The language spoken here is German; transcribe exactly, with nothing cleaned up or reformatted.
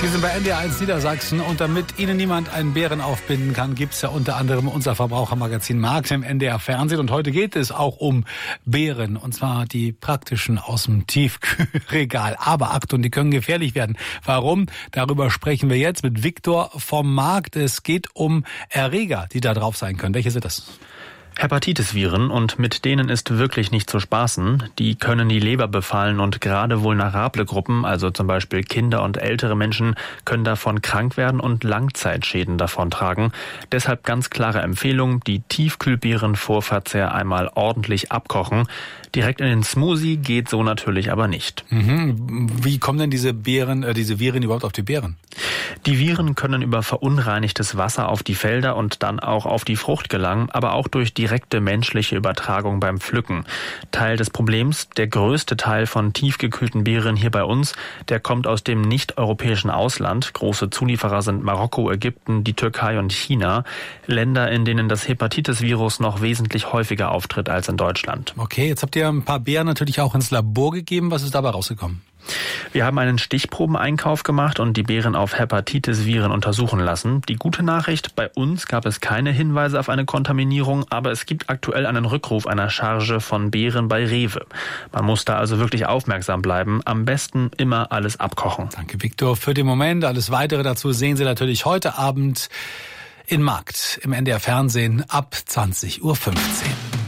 Sie sind bei N D R eins Niedersachsen und damit Ihnen niemand einen Bären aufbinden kann, gibt's ja unter anderem unser Verbrauchermagazin Markt im N D R Fernsehen. Und heute geht es auch um Beeren, und zwar die praktischen aus dem Tiefkühlregal. Aber Achtung, die können gefährlich werden. Warum? Darüber sprechen wir jetzt mit Viktor vom Markt. Es geht um Erreger, die da drauf sein können. Welche sind das? Hepatitis-Viren, und mit denen ist wirklich nicht zu spaßen. Die können die Leber befallen und gerade vulnerable Gruppen, also zum Beispiel Kinder und ältere Menschen, können davon krank werden und Langzeitschäden davontragen. Deshalb ganz klare Empfehlung, die Tiefkühlbeeren vor Verzehr einmal ordentlich abkochen. Direkt in den Smoothie geht so natürlich aber nicht. Mhm. Wie kommen denn diese Beeren, äh, diese Viren überhaupt auf die Beeren? Die Viren können über verunreinigtes Wasser auf die Felder und dann auch auf die Frucht gelangen, aber auch durch direkte menschliche Übertragung beim Pflücken. Teil des Problems, der größte Teil von tiefgekühlten Beeren hier bei uns, der kommt aus dem nicht-europäischen Ausland. Große Zulieferer sind Marokko, Ägypten, die Türkei und China. Länder, in denen das Hepatitis-Virus noch wesentlich häufiger auftritt als in Deutschland. Okay, jetzt habt ihr ein paar Beeren natürlich auch ins Labor gegeben. Was ist dabei rausgekommen? Wir haben einen Stichprobeneinkauf gemacht und die Beeren auf Hepatitis-Viren untersuchen lassen. Die gute Nachricht, bei uns gab es keine Hinweise auf eine Kontaminierung, aber es gibt aktuell einen Rückruf einer Charge von Beeren bei Rewe. Man muss da also wirklich aufmerksam bleiben. Am besten immer alles abkochen. Danke, Viktor, für den Moment. Alles Weitere dazu sehen Sie natürlich heute Abend in Markt im N D R Fernsehen ab zwanzig Uhr fünfzehn.